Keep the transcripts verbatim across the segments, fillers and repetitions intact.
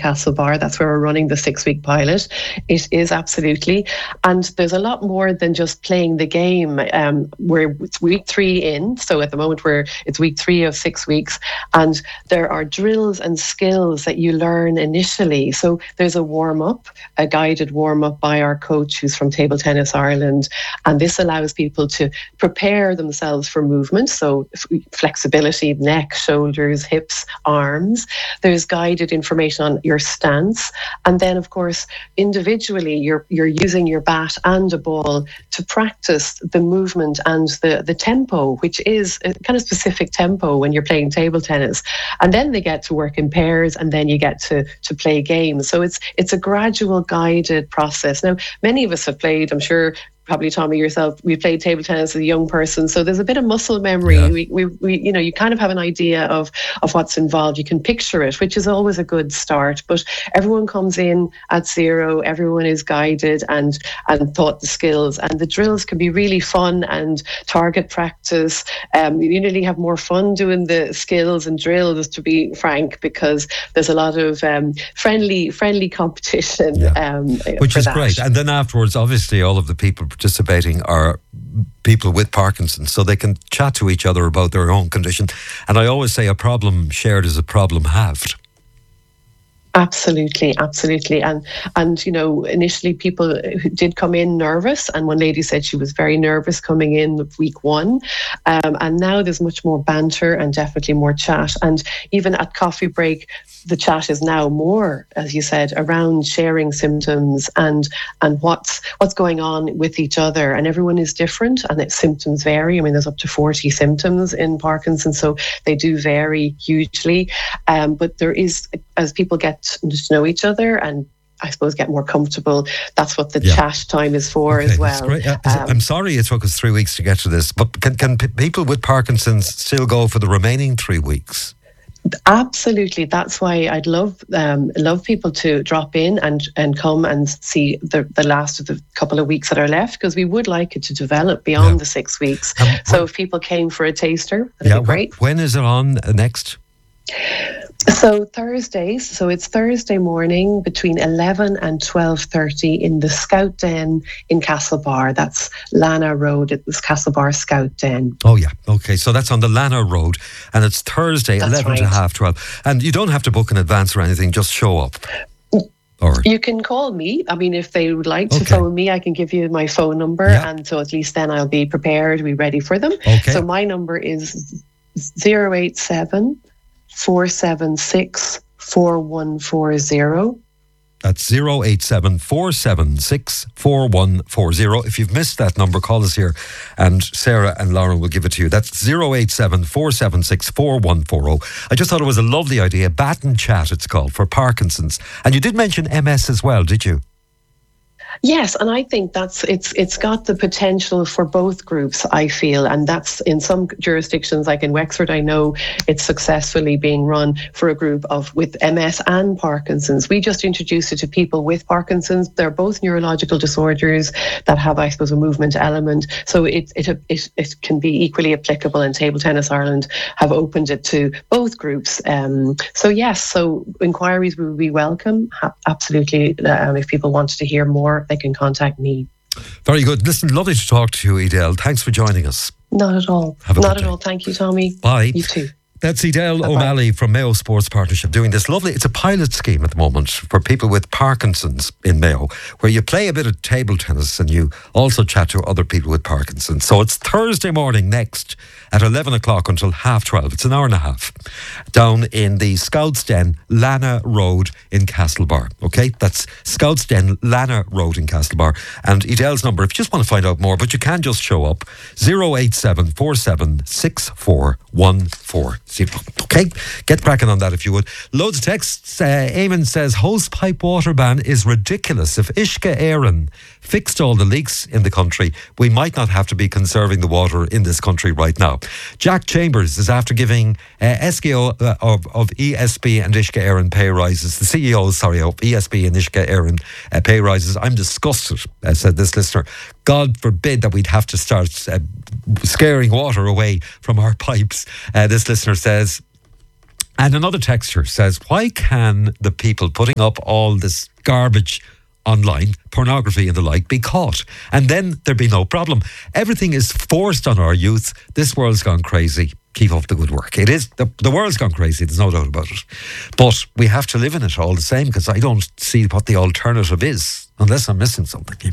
Castlebar. That's where we're running the six-week pilot. It is absolutely. And there's a lot more than just playing the game. Um, we're it's week three in, so at the moment we're it's week three of six weeks, and there are drills and skills that you learn initially. So there's a warm-up, a guided warm-up by our coach who's from Table Tennis Ireland, and this allows people to prepare themselves for movement, so flexibility, neck, shoulders, hips, arms. There's guided information on your stance, and then of course individually you're you're using your bat and a ball to practice the movement and the the tempo, which is a kind of specific tempo when you're playing table tennis. And then they get to work in pairs, and then you get to to play games. So it's it's a gradual guided process. Now, many of us have played, I'm sure, probably Tommy yourself, we played table tennis as a young person, so there's a bit of muscle memory. Yeah. We, we, we, you know, you kind of have an idea of of what's involved. You can picture it, which is always a good start. But everyone comes in at zero. Everyone is guided and and taught the skills, and the drills can be really fun and target practice. Um, you nearly have more fun doing the skills and drills, to be frank, because there's a lot of um, friendly friendly competition. Yeah. Um, which is that. great. And then afterwards, obviously, all of the people participating are people with Parkinson's, so they can chat to each other about their own condition. And I always say a problem shared is a problem halved. Absolutely, absolutely. And, and you know, initially people who did come in nervous, and one lady said she was very nervous coming in week one. Um, and now there's much more banter and definitely more chat. And even at coffee break, the chat is now more, as you said, around sharing symptoms and and what's what's going on with each other. And everyone is different, and its symptoms vary. I mean, there's up to forty symptoms in Parkinson's, so they do vary hugely. Um, but there is, as people get to know each other and I suppose get more comfortable, that's what the yeah. chat time is for okay, as well. Great. Uh, um, I'm sorry it took us three weeks to get to this, but can, can p- people with Parkinson's still go for the remaining three weeks? Absolutely. That's why I'd love um, love people to drop in and, and come and see the, the last of the couple of weeks that are left, because we would like it to develop beyond yeah. the six weeks. Um, so if people came for a taster, that'd yeah, be great. When is it on next? So Thursdays, so it's Thursday morning between eleven and twelve thirty in the Scout Den in Castlebar. That's Lana Road. It was Castlebar Scout Den. Oh yeah, okay. So that's on the Lana Road, and it's Thursday, that's eleven right. to half twelve. And you don't have to book in advance or anything; just show up. Or you can call me. I mean, if they would like to okay. phone me, I can give you my phone number, yeah. and so at least then I'll be prepared, be ready for them. Okay. So my number is zero eight seven. four seven six, four one four zero. That's zero eight seven, four seven six, four one four zero. If you've missed that number, call us here and Sarah and Lauren will give it to you. That's zero eight seven, four seven six, four one four zero. I just thought it was a lovely idea. Bat and Chat, it's called, for Parkinson's. And you did mention M S as well, did you? Yes, and I think that's it's it's got the potential for both groups, I feel, and that's in some jurisdictions, like in Wexford, I know it's successfully being run for a group of with M S and Parkinson's. We just introduced it to people with Parkinson's. They're both neurological disorders that have, I suppose, a movement element. So it it it, it can be equally applicable, and Table Tennis Ireland have opened it to both groups. Um, so yes, so inquiries would be welcome, ha- absolutely. Um, if people wanted to hear more, they can contact me. Very good. Listen, lovely to talk to you, Edel. Thanks for joining us. Not at all. Not at all. Thank you, Tommy. Bye. You too. That's Edel Bye-bye. O'Malley from Mayo Sports Partnership doing this lovely, it's a pilot scheme at the moment for people with Parkinson's in Mayo, where you play a bit of table tennis and you also chat to other people with Parkinson's. So it's Thursday morning next at eleven o'clock until half twelve. It's an hour and a half down in the Scouts Den, Lana Road in Castlebar. Okay, that's Scouts Den, Lana Road in Castlebar. And Edel's number, if you just want to find out more, but you can just show up, zero eight seven, four seven six, four one four zero. Okay, get cracking on that if you would. Loads of texts. Uh, Eamon says, hose pipe water ban is ridiculous. If Uisce Éireann fixed all the leaks in the country, we might not have to be conserving the water in this country right now. Jack Chambers is after giving uh, S K O uh, of, of E S B and Uisce Éireann pay rises. The C E O, sorry, of E S B and Uisce Éireann uh, pay rises. I'm disgusted, uh, said this listener. God forbid that we'd have to start uh, scaring water away from our pipes. Uh, this listener says, And another texter says, why can the people putting up all this garbage online, pornography and the like, be caught? And then there'd be no problem. Everything is forced on our youth. This world's gone crazy. Keep up the good work. It is, the, the world's gone crazy, there's no doubt about it. But we have to live in it all the same, because I don't see what the alternative is, unless I'm missing something.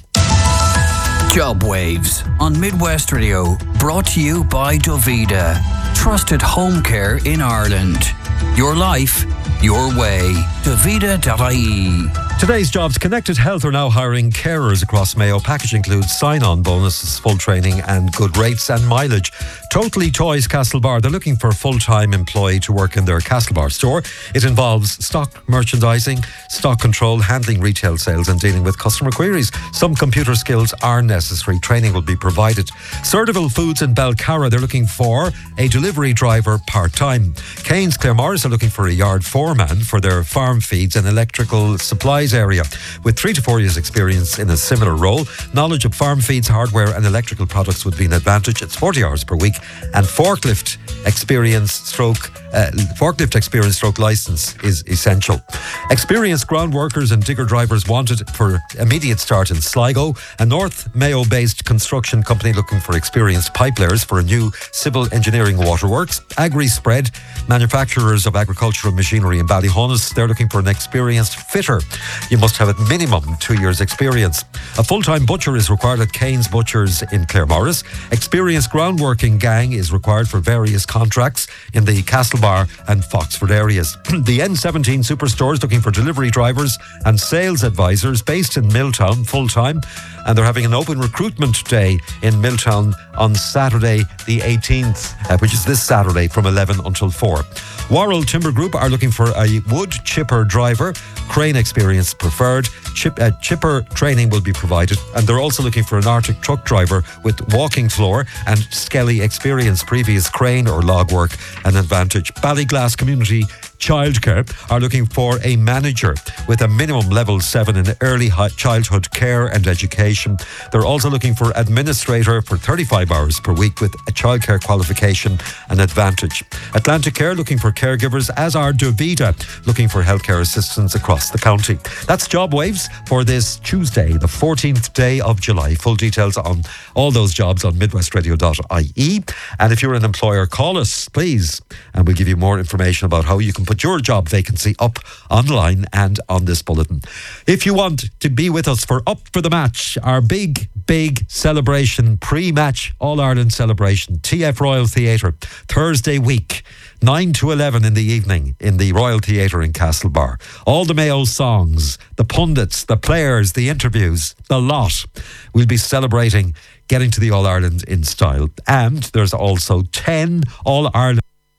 Job Waves on Midwest Radio, brought to you by Dovida. Trusted home care in Ireland. Your life, your way. Dovida dot I E. Today's jobs. Connected Health are now hiring carers across Mayo. Package includes sign-on bonuses, full training and good rates and mileage. Totally Toys Castlebar. They're looking for a full-time employee to work in their Castlebar store. It involves stock merchandising, stock control, handling retail sales and dealing with customer queries. Some computer skills are necessary. Training will be provided. Certival Foods in Belcarra. They're looking for a delivery driver part-time. Keynes Claremorris are looking for a yard foreman for their farm feeds and electrical supplies area. With three to four years experience in a similar role, knowledge of farm feeds, hardware and electrical products would be an advantage. It's forty hours per week, and forklift experience stroke uh, forklift experience stroke license is essential. Experienced ground workers and digger drivers wanted for immediate start in Sligo. A North Mayo based construction company looking for experienced pipelayers for a new civil engineering waterworks. Agri Spread, manufacturers of agricultural machinery in Ballyhonus, they're looking for an experienced fitter. You must have at minimum two years experience. A full-time butcher is required at Keynes Butchers in Claremorris. Experienced groundworking gang is required for various contracts in the Castlebar and Foxford areas. The N seventeen Superstore looking for delivery drivers and sales advisors based in Milltown full-time, and they're having an open recruitment day in Milltown on Saturday the eighteenth, uh, which is this Saturday from eleven until four. Worrell Timber Group are looking for a wood chipper driver, crane experience preferred. Chip, uh, chipper training will be provided, and they're also looking for an Arctic truck driver with walking floor and Skelly experience. Previous crane or log work an advantage. Ballyglass Community Childcare are looking for a manager with a minimum level seven in early childhood care and education. They're also looking for administrator for thirty-five hours per week with a childcare qualification an advantage. Atlantic Care looking for caregivers, as are Dovida looking for healthcare assistants across the county. That's Job Waves for this Tuesday, the fourteenth day of July. Full details on all those jobs on midwest radio dot I E. And if you're an employer, call us, please, and we'll give you more information about how you can put your job vacancy up online and on this bulletin. If you want to be with us for Up for the Match, our big, big celebration, pre-match All-Ireland celebration, T F Royal Theatre, Thursday week, nine to eleven in the evening in the Royal Theatre in Castlebar. All the Mayo songs, the pundits, the players, the interviews, the lot. We'll be celebrating getting to the All-Ireland in style. And there's also ten All-Ireland.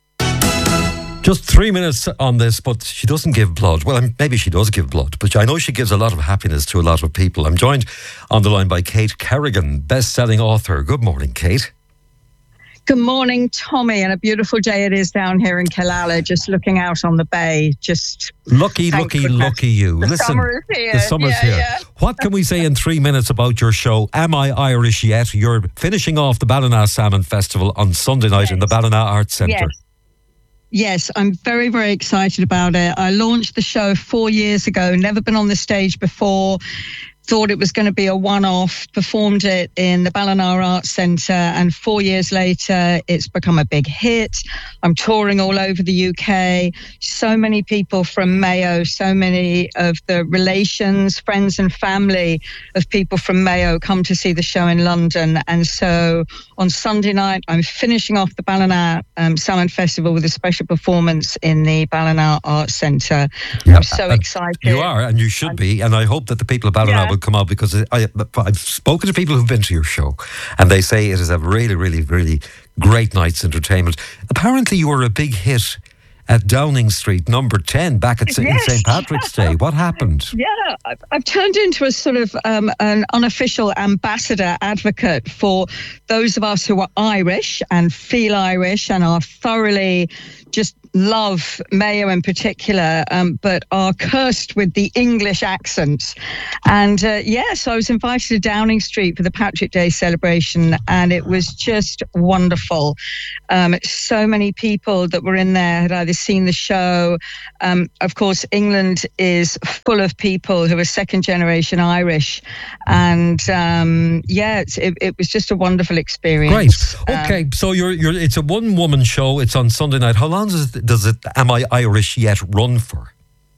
Just three minutes on this, but she doesn't give blood. Well, maybe she does give blood, but I know she gives a lot of happiness to a lot of people. I'm joined on the line by Kate Kerrigan, best-selling author. Good morning, Kate. Good morning, Tommy, and a beautiful day it is down here in Killala, just looking out on the bay. Just lucky, lucky, goodness. lucky you. The Listen, summer is here. The summer's yeah, here. Yeah. What can we say in three minutes about your show, Am I Irish Yet? You're finishing off the Ballina Salmon Festival on Sunday night yes. in the Ballina Arts Centre. Yes. Yes, I'm very, very excited about it. I launched the show four years ago, never been on the stage before. Thought it was going to be a one-off, performed it in the Ballina Arts Centre, and four years later, it's become a big hit. I'm touring all over the U K. So many people from Mayo, so many of the relations, friends and family of people from Mayo come to see the show in London. And so on Sunday night, I'm finishing off the Ballina um, Salmon Festival with a special performance in the Ballina Arts Centre. Yeah, I'm so excited. You are, and you should be, and I hope that the people of Ballina yeah. will come out, because I, I've spoken to people who've been to your show and they say it is a really, really, really great night's entertainment. Apparently you were a big hit at Downing Street, number ten, back at yes. Saint Patrick's Day. What happened? Yeah, I've, I've turned into a sort of um, an unofficial ambassador advocate for those of us who are Irish and feel Irish and are thoroughly just love Mayo in particular, um, but are cursed with the English accents. And uh, yes, yeah, so I was invited to Downing Street for the Patrick Day celebration, and it was just wonderful. Um, so many people that were in there had either seen the show. Um, of course, England is full of people who are second generation Irish, and um, yeah, it's, it, it was just a wonderful experience. Great. Okay, um, so you're you're. It's a one woman show. It's on Sunday night. How long does it, does it Am I Irish Yet run for?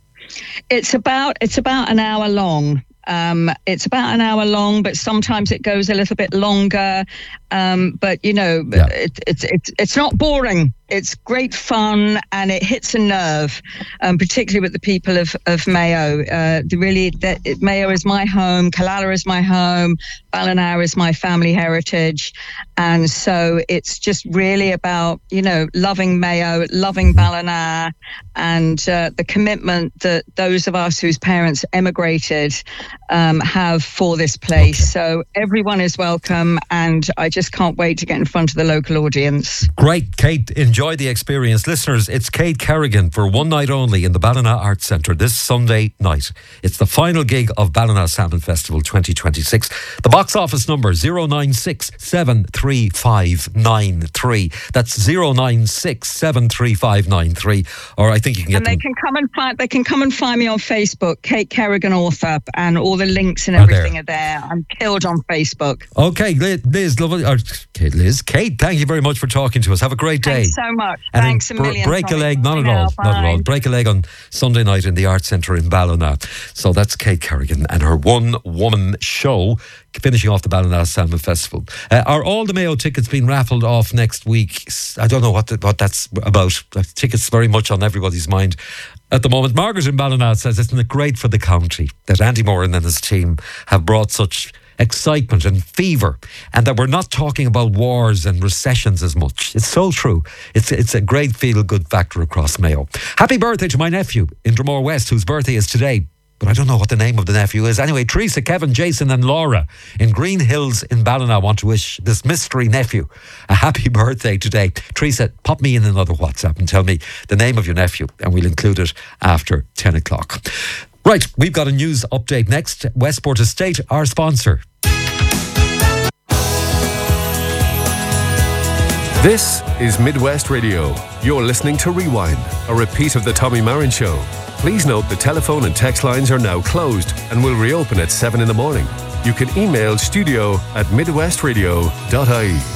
It's about it's about an hour long. Um, it's about an hour long, but sometimes it goes a little bit longer. Um, but you know, yeah. it, it's it's it's not boring. It's great fun, and it hits a nerve, um, particularly with the people of of Mayo. Uh, the really, the, Mayo is my home. Killala is my home. Ballina is my family heritage, and so it's just really about, you know, loving Mayo, loving Ballina, and uh, the commitment that those of us whose parents emigrated um, have for this place. Okay. So everyone is welcome, and I just can't wait to get in front of the local audience. Great, Kate. Enjoy the experience. Listeners, it's Kate Kerrigan for one night only in the Ballina Arts Centre this Sunday night. It's the final gig of Ballina Salmon Festival twenty twenty-six. The box office number zero nine six seven three five nine three. That's zero nine six seven three five nine three. Or I think you can get and they them. can come and find they can come and find me on Facebook, Kate Kerrigan author, and all the links and everything are there. Are there. I'm killed on Facebook. Okay, Liz, lovely. Or, Kate, Liz, Kate, thank you very much for talking to us. Have a great day. Thanks so much. And Thanks a million. Break Tommy. a leg, not at all, Bye. not at all. Break a leg on Sunday night in the Arts Centre in Ballina. So that's Kate Kerrigan and her one-woman show finishing off the Ballina Salmon Festival. Uh, are all the Mayo tickets being raffled off next week? I don't know what the, what that's about. Tickets very much on everybody's mind at the moment. Margaret in Ballina says, isn't it great for the county that Andy Moran and his team have brought such excitement and fever, and that we're not talking about wars and recessions as much. It's so true. It's it's a great feel-good factor across Mayo. Happy birthday to my nephew in Dromore West, whose birthday is today. But I don't know what the name of the nephew is. Anyway, Teresa, Kevin, Jason and Laura in Green Hills in Ballina want to wish this mystery nephew a happy birthday today. Teresa, pop me in another WhatsApp and tell me the name of your nephew, and we'll include it after ten o'clock. Right, we've got a news update next. Westport Estate, our sponsor. This is Midwest Radio. You're listening to Rewind, a repeat of the Tommy Marin Show. Please note the telephone and text lines are now closed and will reopen at seven in the morning. You can email studio at midwestradio dot I E.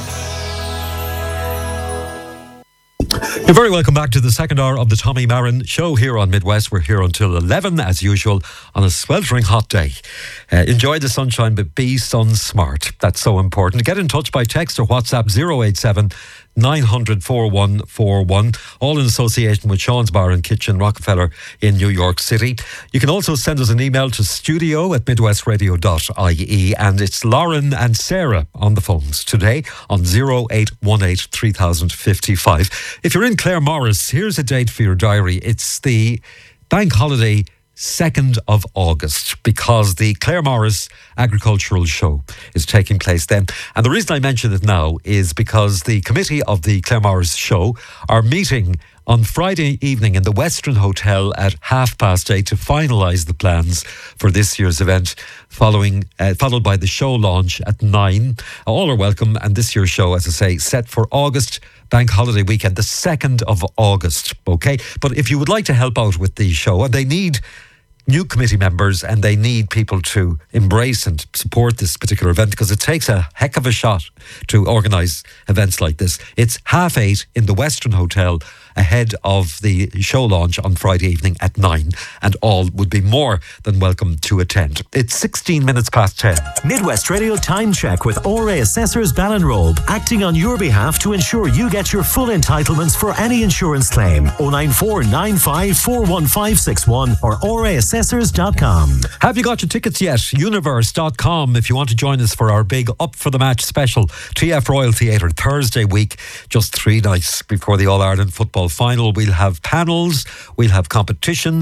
You're very welcome back to the second hour of the Tommy Marin Show here on Midwest. We're here until eleven, as usual, on a sweltering hot day. Uh, enjoy the sunshine, but be sun smart. That's so important. Get in touch by text or WhatsApp zero eight seven nine hundred four one four one, all in association with Sean's Bar and Kitchen, Rockefeller in New York City. You can also send us an email to studio at midwestradio dot I E, and it's Lauren and Sarah on the phones today on zero eight one eight three thousand fifty-five. If you're in Claremorris, here's a date for your diary. It's the bank holiday second of August, because the Claremorris Agricultural Show is taking place then. And the reason I mention it now is because the committee of the Claremorris Show are meeting on Friday evening in the Western Hotel at half past eight to finalise the plans for this year's event, following uh, followed by the show launch at nine. All are welcome, and this year's show, as I say, set for August bank holiday weekend, the second of August, okay? But if you would like to help out with the show, and they need new committee members and they need people to embrace and support this particular event, because it takes a heck of a shot to organise events like this. It's half eight in the Western Hotel ahead of the show launch on Friday evening at nine, and all would be more than welcome to attend. It's sixteen minutes past ten. Midwest Radio Time Check with O R A Assessors Ballinrobe, acting on your behalf to ensure you get your full entitlements for any insurance claim. oh nine four nine five four one five six one or O R A assessors dot com. Have you got your tickets yet? universe dot com if you want to join us for our big Up for the Match special. T F Royal Theatre Thursday week, just three nights before the All-Ireland football final. We'll have panels, we'll have competitions,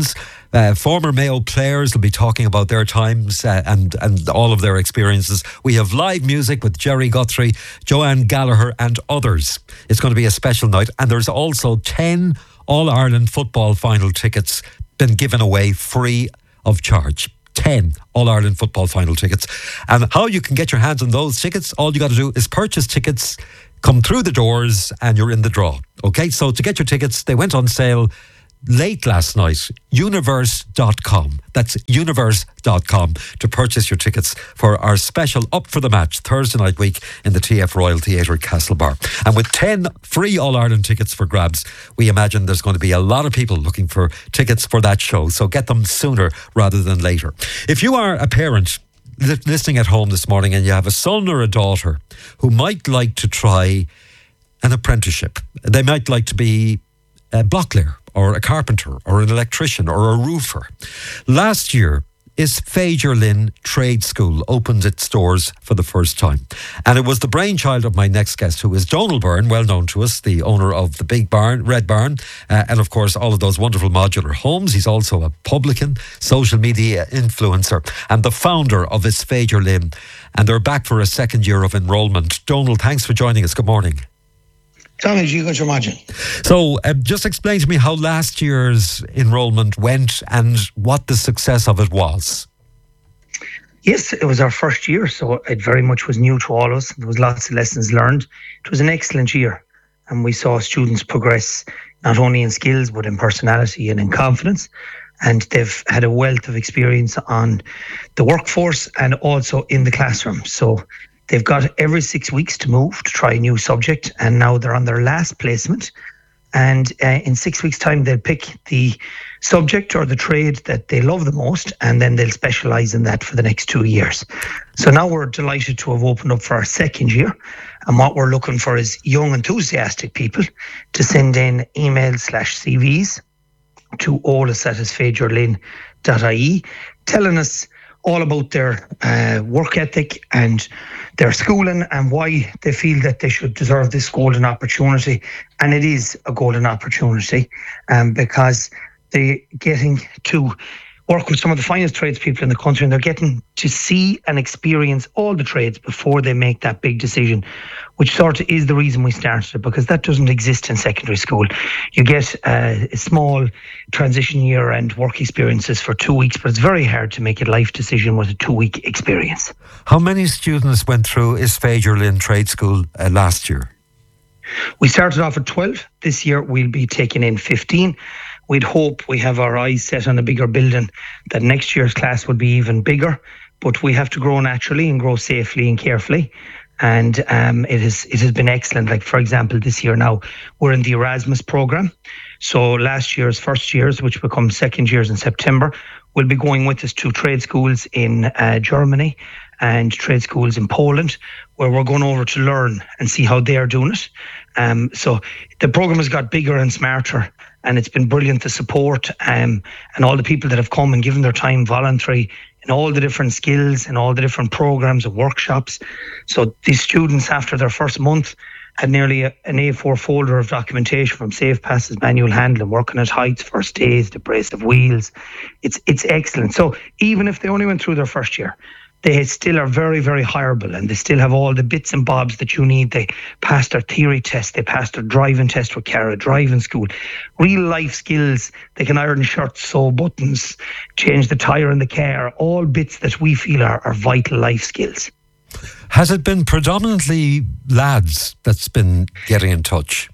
Uh, former Mayo players will be talking about their times uh, and, and all of their experiences. We have live music with Jerry Guthrie, Joanne Gallagher and others. It's going to be a special night. And there's also ten All-Ireland football final tickets been given away free of charge. ten All-Ireland football final tickets. And how you can get your hands on those tickets, all you got to do is purchase tickets, come through the doors and you're in the draw. Okay, so to get your tickets, they went on sale late last night. universe dot com. That's universe dot com to purchase your tickets for our special Up for the Match Thursday night week in the T F Royal Theatre Castlebar. And with ten free All-Ireland tickets for grabs, we imagine there's going to be a lot of people looking for tickets for that show. So get them sooner rather than later. If you are a parent listening at home this morning and you have a son or a daughter who might like to try an apprenticeship, they might like to be a blocklayer or a carpenter or an electrician or a roofer. Last year, Is Féidir Linn Trade School opened its doors for the first time. And it was the brainchild of my next guest, who is Donal Byrne, well known to us, the owner of the Big Barn, Red Barn, uh, and of course all of those wonderful modular homes. He's also a publican, social media influencer, and the founder of Is Féidir Linn. And they're back for a second year of enrolment. Donal, thanks for joining us. Good morning. Tommy, you got your imagine. So uh, just explain to me how last year's enrolment went and what the success of it was. Yes, it was our first year, so it very much was new to all of us. There was lots of lessons learned. It was an excellent year, and we saw students progress not only in skills but in personality and in confidence. And they've had a wealth of experience on the workforce and also in the classroom. So they've got every six weeks to move to try a new subject, and now they're on their last placement. And uh, in six weeks' time, they'll pick the subject or the trade that they love the most, and then they'll specialise in that for the next two years. So now we're delighted to have opened up for our second year. And what we're looking for is young, enthusiastic people to send in emails slash C Vs to olas at is féidir linn dot I E, telling us all about their uh, work ethic and their schooling and why they feel that they should deserve this golden opportunity. And it is a golden opportunity um, because they're getting to work with some of the finest tradespeople in the country, and they're getting to see and experience all the trades before they make that big decision, which sort of is the reason we started it, because that doesn't exist in secondary school. You get uh, a small transition year and work experiences for two weeks, but it's very hard to make a life decision with a two-week experience. How many students went through Is Féidir Linn Trade School uh, last year? We started off at twelve. This year we'll be taking in fifteen. We'd hope, we have our eyes set on a bigger building, that next year's class would be even bigger, but we have to grow naturally and grow safely and carefully. And um, it has it has been excellent. Like, for example, this year now, we're in the Erasmus programme. So last year's first years, which become second years in September, will be going with us to trade schools in uh, Germany and trade schools in Poland, where we're going over to learn and see how they are doing it. Um, so the programme has got bigger and smarter, and it's been brilliant, the support um, and all the people that have come and given their time voluntary in all the different skills and all the different programs and workshops. So these students, after their first month, had nearly a, an A four folder of documentation from safe passes, manual handling, working at heights, first aids, the brace of wheels. It's it's excellent. So even if they only went through their first year, they still are very, very hireable, and they still have all the bits and bobs that you need. They passed their theory test, they passed their driving test with Cara Driving School. Real life skills. They can iron shirts, sew buttons, change the tyre in the car, all bits that we feel are, are vital life skills. Has it been predominantly lads that's been getting in touch?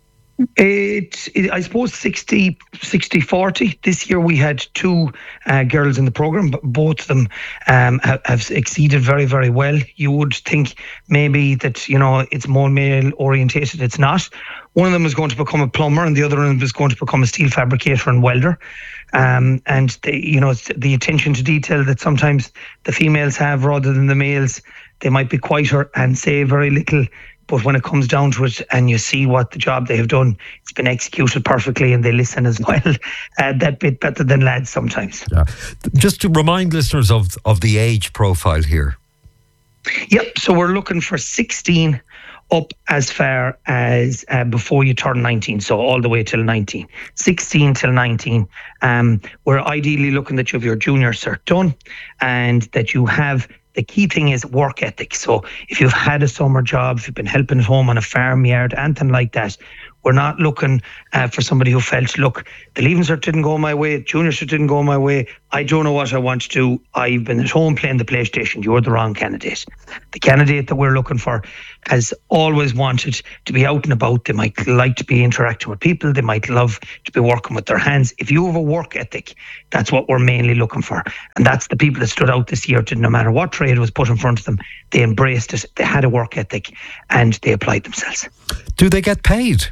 It, it, I suppose sixty forty. This year we had two uh, girls in the programme, but both of them um, have, have exceeded very, very well. You would think maybe that, you know, it's more male orientated. It's not. One of them is going to become a plumber, and the other one is going to become a steel fabricator and welder. Um, and they, you know, it's the attention to detail that sometimes the females have rather than the males. They might be quieter and say very little, but when it comes down to it and you see what the job they have done, it's been executed perfectly, and they listen as well. Uh, that bit better than lads sometimes. Yeah. Just to remind listeners of, of the age profile here. Yep, so we're looking for sixteen up as far as uh, before you turn nineteen, so all the way till nineteen, sixteen till nineteen. Um, we're ideally looking that you have your junior cert done and that you have, the key thing is work ethic. So if you've had a summer job, if you've been helping at home on a farm yard, anything like that, we're not looking uh, for somebody who felt, look, the Leaving Cert didn't go my way, Junior Cert didn't go my way, I don't know what I want to do, I've been at home playing the PlayStation. You're the wrong candidate. The candidate that we're looking for has always wanted to be out and about. They might like to be interacting with people. They might love to be working with their hands. If you have a work ethic, that's what we're mainly looking for. And that's the people that stood out this year to, no matter what trade was put in front of them, they embraced it, they had a work ethic, and they applied themselves. Do they get paid?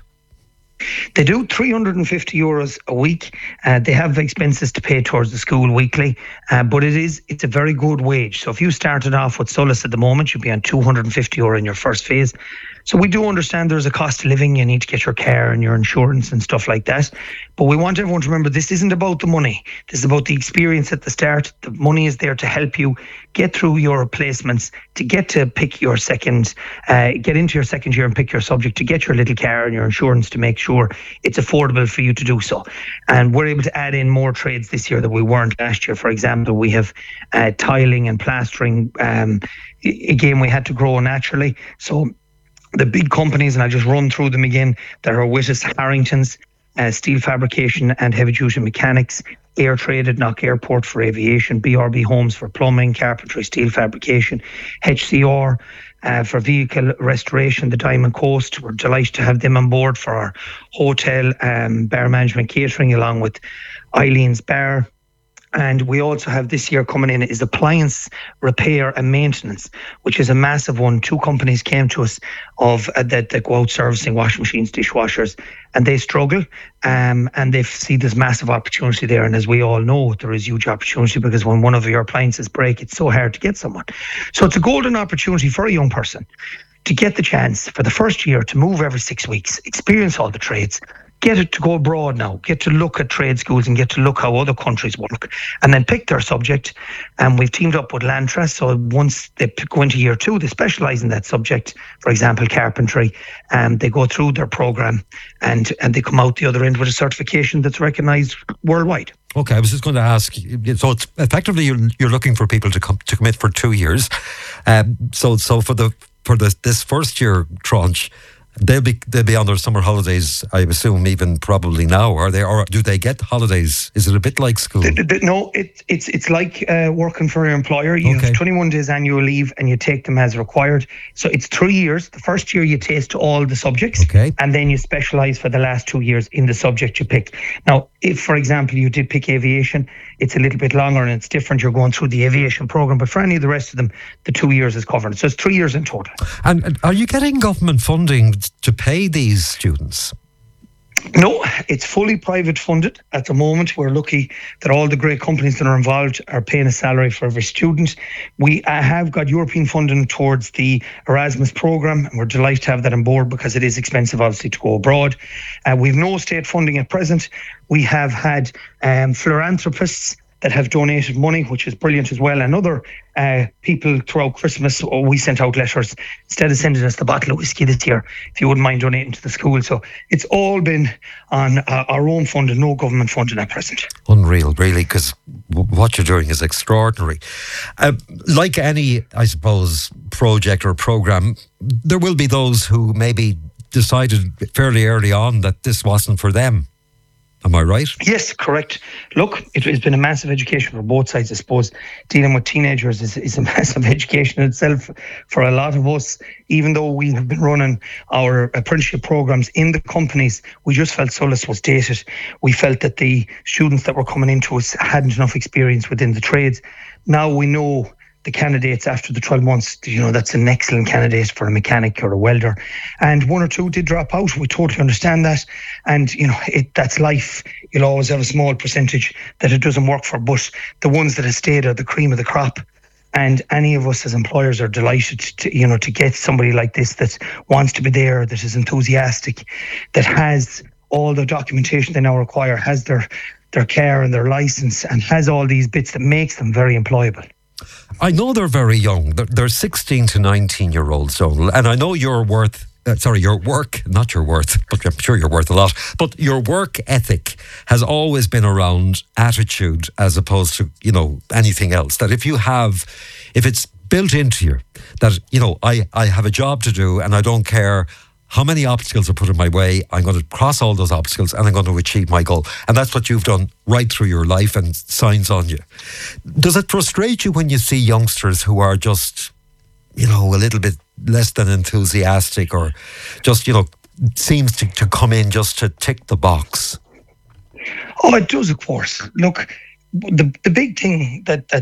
They do three hundred fifty euros a week. Uh, they have expenses to pay towards the school weekly, uh, but it is it's a very good wage. So if you started off with Solas at the moment, you'd be on two hundred fifty euro in your first phase. So we do understand there's a cost of living. You need to get your car and your insurance and stuff like that. But we want everyone to remember this isn't about the money. This is about the experience at the start. The money is there to help you get through your placements, to get to pick your second, uh, get into your second year and pick your subject, to get your little car and your insurance, to make sure it's affordable for you to do so. And we're able to add in more trades this year that we weren't last year. For example, we have uh, tiling and plastering. Um, again, we had to grow naturally. So the big companies, and I'll just run through them again, that are with us: Harrington's, uh, Steel Fabrication and Heavy Duty Mechanics, Air Trade at Knock Airport for aviation, B R B Homes for plumbing, carpentry, steel fabrication, H C R uh, for vehicle restoration, the Diamond Coast. We're delighted to have them on board for our hotel, um, bar management catering, along with Eileen's Bar. And we also have this year coming in is appliance repair and maintenance, which is a massive one. Two companies came to us of uh, that, that go out servicing washing machines, dishwashers, and they struggle. Um, and they see this massive opportunity there. And as we all know, there is huge opportunity, because when one of your appliances break, it's so hard to get someone. So it's a golden opportunity for a young person to get the chance for the first year to move every six weeks, experience all the trades, get it to go abroad now, get to look at trade schools and get to look how other countries work, and then pick their subject. And we've teamed up with Lantra, so once they go into year two, they specialise in that subject, for example, carpentry, and they go through their programme and, and they come out the other end with a certification that's recognised worldwide. Okay, I was just going to ask, so it's effectively you're, you're looking for people to come to commit for two years. Um, so so for the for the, this first year tranche, They'll be they'll be on their summer holidays, I assume, even probably now. Are they, or do they get holidays? Is it a bit like school? The, the, no, it, it's it's like uh, working for your employer. You okay. have twenty-one days annual leave, and you take them as required. So it's three years. The first year you taste all the subjects, okay. and then you specialise for the last two years in the subject you pick. Now, if, for example, you did pick aviation, it's a little bit longer and it's different. You're going through the aviation programme, but for any of the rest of them, the two years is covered. So it's three years in total. And are you getting government funding to pay these students? No, it's fully private funded at the moment. We're lucky that all the great companies that are involved are paying a salary for every student. We have got European funding towards the Erasmus programme, and we're delighted to have that on board, because it is expensive, obviously, to go abroad. Uh, we've no state funding at present. We have had um, philanthropists that have donated money, which is brilliant as well. And other uh, people throughout Christmas, oh, we sent out letters instead of sending us the bottle of whiskey this year, if you wouldn't mind donating to the school. So it's all been on uh, our own funding, no government funding at present. Unreal, really, because w- what you're doing is extraordinary. Uh, like any, I suppose, project or programme, there will be those who maybe decided fairly early on that this wasn't for them. Am I right? Yes, correct. Look, it has been a massive education for both sides, I suppose. Dealing with teenagers is, is a massive education in itself for a lot of us. Even though we have been running our apprenticeship programs in the companies, we just felt Solas was dated. We felt that the students that were coming into us hadn't enough experience within the trades. Now we know the candidates after the twelve months, you know, that's an excellent candidate for a mechanic or a welder. And one or two did drop out. We totally understand that. And, you know, it that's life. You'll always have a small percentage that it doesn't work for, but the ones that have stayed are the cream of the crop. And any of us as employers are delighted to, you know, to get somebody like this that wants to be there, that is enthusiastic, that has all the documentation they now require, has their, their car and their license, and has all these bits that makes them very employable. I know they're very young. They're, they're sixteen to nineteen year olds, Donal, and I know you're worth. Uh, sorry, your work, not your worth, but I'm sure you're worth a lot. But your work ethic has always been around attitude as opposed to, you know, anything else. That if you have, if it's built into you, that, you know, I, I have a job to do and I don't care how many obstacles are put in my way, I'm going to cross all those obstacles and I'm going to achieve my goal. And that's what you've done right through your life and signs on you. Does it frustrate you when you see youngsters who are just, you know, a little bit less than enthusiastic, or just, you know, seems to, to come in just to tick the box? Oh, it does, of course. Look, the the big thing that, that